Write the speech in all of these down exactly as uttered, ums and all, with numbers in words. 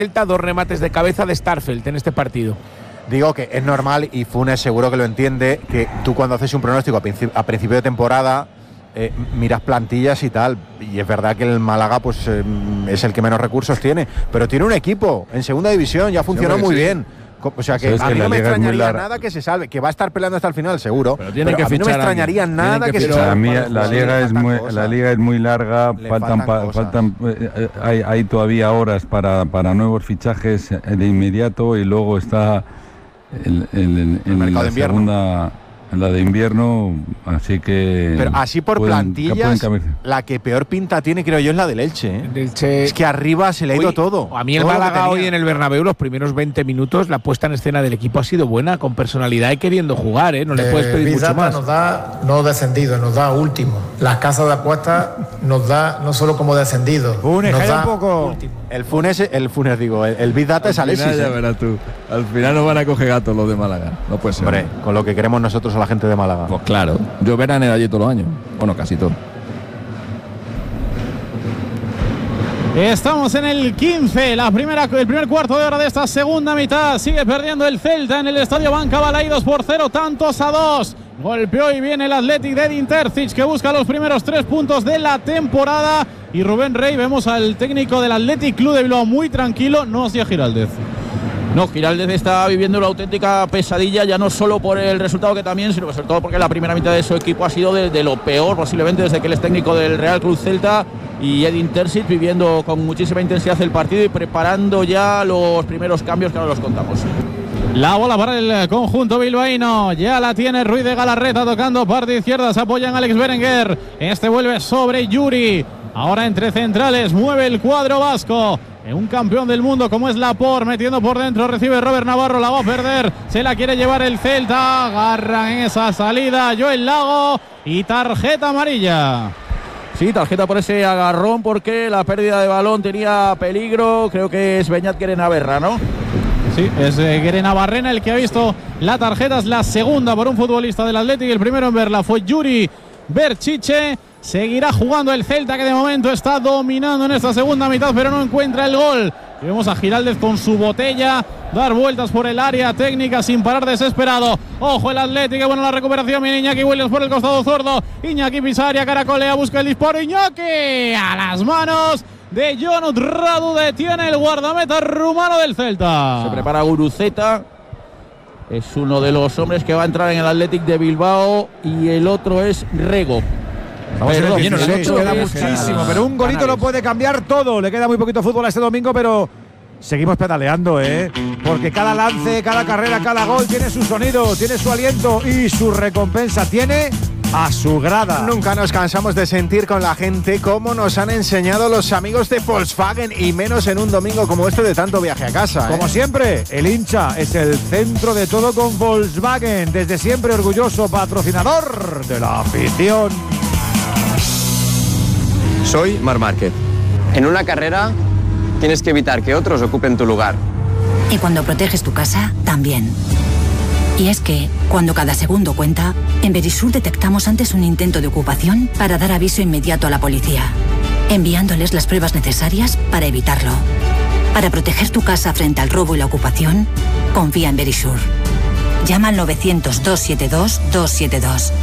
Celta, dos remates de cabeza de Starfelt en este partido. Digo que es normal, y Funes seguro que lo entiende, que tú cuando haces un pronóstico a, principio, a principio de temporada eh, miras plantillas y tal, y es verdad que el Málaga pues eh, es el que menos recursos tiene, pero tiene un equipo en segunda división, ya funcionó sí, muy sí. bien. O sea que a mí que no me extrañaría nada que se salve, que va a estar peleando hasta el final seguro, pero, pero a mí no me extrañaría nada que, que se salve. A mí la liga es muy cosas. la liga es muy larga, le faltan faltan, faltan eh, hay, hay todavía horas para, para nuevos fichajes de inmediato, y luego está el, el, el, el, el la de segunda, la de invierno, así que pero así por pueden, plantillas la que peor pinta tiene, creo yo, es la del Elche, ¿eh? El Elche es que arriba se le ha ido hoy, todo. A mí el todo Málaga hoy en el Bernabéu, los primeros veinte minutos, la puesta en escena del equipo ha sido buena, con personalidad y queriendo jugar, ¿eh? No le eh, puedes pedir mucho más. Nos da no descendido, nos da último. Las casas de apuestas nos da no solo como descendido, Funes, nos da un poco último. El Funes, el Funes digo, el, el Big Data es Alexis. Ya ¿eh? verás tú. Al final nos van a coger gatos los de Málaga. No puede ser. Hombre, con lo que queremos nosotros a la gente de Málaga. Pues claro, yo verán allí todos los años. Bueno, casi todo. Estamos en el quince, la primera, el primer cuarto de hora de esta segunda mitad. Sigue perdiendo el Celta en el Estadio Banca Balaí, dos por cero, tantos a dos. Golpeó y viene el Athletic de Edin Terzic, que busca los primeros tres puntos de la temporada. Y Rubén Rey, vemos al técnico del Athletic Club de Bilbao muy tranquilo, no hacia Giraldez. No, Giraldez está viviendo una auténtica pesadilla, ya no solo por el resultado que también, sino sobre todo porque la primera mitad de su equipo ha sido de, de lo peor posiblemente desde que él es técnico del Real Club Celta, y Edin Terzic viviendo con muchísima intensidad el partido y preparando ya los primeros cambios que ahora los contamos. La bola para el conjunto bilbaíno, ya la tiene Ruiz de Galarreta tocando parte izquierda, se apoya en Alex Berenguer, este vuelve sobre Yuri, ahora entre centrales, mueve el cuadro vasco. En un campeón del mundo como es Laporte, metiendo por dentro, recibe Robert Navarro, la va a perder, se la quiere llevar el Celta, agarra en esa salida Joel Lago y tarjeta amarilla. Sí, tarjeta por ese agarrón porque la pérdida de balón tenía peligro, creo que es Beñat Guerenabarrena, ¿no? Sí, es eh, Guerenabarrena el que ha visto la tarjeta, es la segunda por un futbolista del Athletic, el primero en verla fue Yuri Berchiche. Seguirá jugando el Celta, que de momento está dominando en esta segunda mitad, pero no encuentra el gol. Y vemos a Giraldez con su botella dar vueltas por el área técnica sin parar, desesperado. Ojo el Atlético, bueno la recuperación, viene Iñaki Williams por el costado zurdo. Iñaki Pisaria, caracolea, busca el disparo. Iñaki a las manos de Jonut Radu, detiene el guardameta rumano del Celta. Se prepara Guruceta. Es uno de los hombres que va a entrar en el Athletic de Bilbao y el otro es Rego. Pero el ocho queda muchísimo, pero un golito lo puede cambiar todo. Le queda muy poquito fútbol a este domingo, pero seguimos pedaleando, ¿eh? Porque cada lance, cada carrera, cada gol tiene su sonido, tiene su aliento y su recompensa. Tiene a su grada. Nunca nos cansamos de sentir con la gente cómo nos han enseñado los amigos de Volkswagen, y menos en un domingo como este de tanto viaje a casa, ¿eh? Como siempre, el hincha es el centro de todo con Volkswagen. Desde siempre orgulloso patrocinador de la afición. Soy Marc Márquez. En una carrera tienes que evitar que otros ocupen tu lugar. Y cuando proteges tu casa, también. Y es que, cuando cada segundo cuenta, en Verisur detectamos antes un intento de ocupación para dar aviso inmediato a la policía, enviándoles las pruebas necesarias para evitarlo. Para proteger tu casa frente al robo y la ocupación, confía en Verisur. Llama al novecientos, doscientos setenta y dos, doscientos setenta y dos.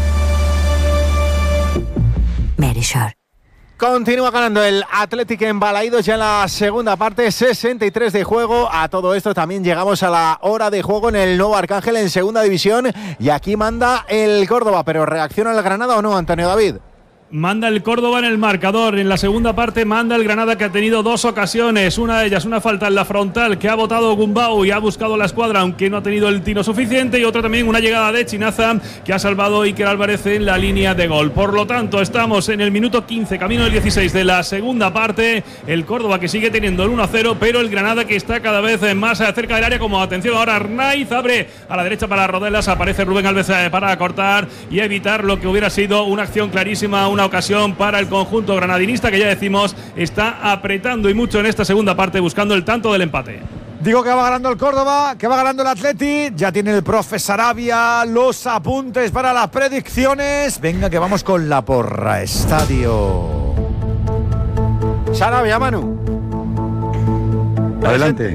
Verisur. Continúa ganando el Athletic en Balaídos ya en la segunda parte, sesenta y tres de juego. A todo esto también llegamos a la hora de juego en el nuevo Arcángel en segunda división, y aquí manda el Córdoba, pero ¿reacciona el Granada o no, Antonio David? Manda el Córdoba en el marcador. En la segunda parte manda el Granada, que ha tenido dos ocasiones. Una de ellas, una falta en la frontal que ha botado Gumbau y ha buscado la escuadra, aunque no ha tenido el tiro suficiente. Y otra también, una llegada de Chinaza que ha salvado Iker Álvarez en la línea de gol. Por lo tanto, estamos en el minuto quince, camino del dieciséis de la segunda parte. El Córdoba que sigue teniendo el uno a cero, pero el Granada que está cada vez más cerca del área. Como atención ahora, Arnaiz abre a la derecha para Rodelas. Aparece Rubén Alves para cortar y evitar lo que hubiera sido una acción clarísima, una ocasión para el conjunto granadinista, que ya decimos está apretando y mucho en esta segunda parte, buscando el tanto del empate. Digo que va ganando el Córdoba, que va ganando el Athletic. Ya tiene el profe Sarabia los apuntes para las predicciones. Venga, que vamos con la porra. Estadio Sarabia, Manu. Adelante.